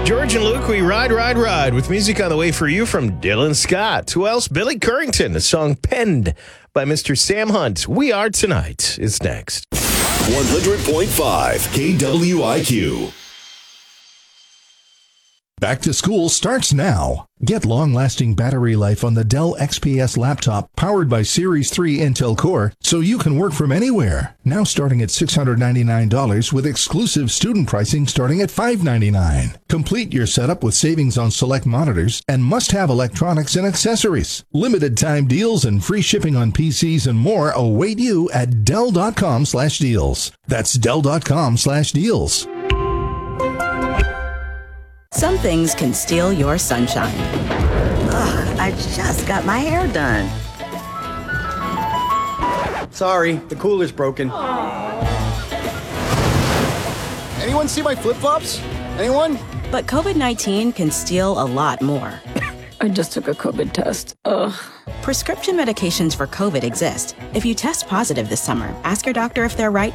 George and Luke, we ride with music on the way for you from Dylan Scott. Who else? Billy Currington, a song penned by Mr. Sam Hunt. We Are Tonight is next. 100.5 KWIQ. Back to school starts now. Get long-lasting battery life on the Dell XPS laptop powered by Series 3 Intel Core so you can work from anywhere. Now starting at $699 with exclusive student pricing starting at $599. Complete your setup with savings on select monitors and must-have electronics and accessories. Limited time deals and free shipping on PCs and more await you at Dell.com/deals. That's Dell.com/deals. Some things can steal your sunshine. Ugh, I just got my hair done. Sorry, the cooler's broken. Anyone see my flip-flops? Anyone? But COVID-19 can steal a lot more. I just took a COVID test. Ugh. Prescription medications for COVID exist. If you test positive this summer, ask your doctor if they're right